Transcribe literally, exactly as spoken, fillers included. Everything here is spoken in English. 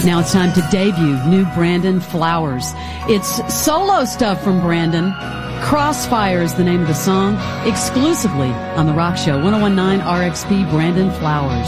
Now it's time to debut new Brandon Flowers. It's solo stuff from Brandon. Crossfire is the name of the song, exclusively on The Rock Show. one oh one point nine R X P, Brandon Flowers.